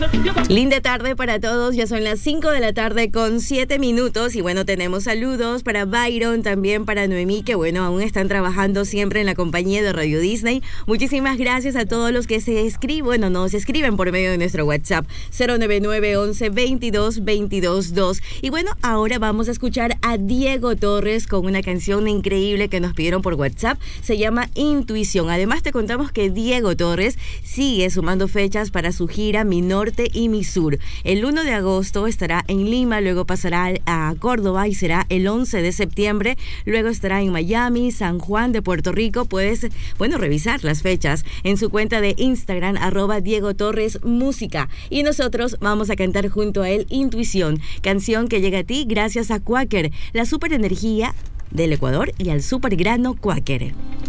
Linda tarde para todos, ya son las 5 de la tarde con 7 minutos y bueno, tenemos saludos para Byron, también para Noemí, que bueno, aún están trabajando siempre en la compañía de Radio Disney. Muchísimas gracias a todos los que nos escriben por medio de nuestro WhatsApp 099 11 22 22 2. Y bueno, ahora vamos a escuchar a Diego Torres con una canción increíble que nos pidieron por WhatsApp, se llama Intuición. Además te contamos que Diego Torres sigue sumando fechas para su gira Mi Norte y Mi Sur. El 1 de agosto estará en Lima, luego pasará a Córdoba y será el 11 de septiembre, luego estará en Miami, San Juan de Puerto Rico. Puedes, revisar las fechas en su cuenta de Instagram, @Diego Torres Música. Y nosotros vamos a cantar junto a él Intuición, canción que llega a ti gracias a Quaker, la super energía del Ecuador y al super grano Quaker.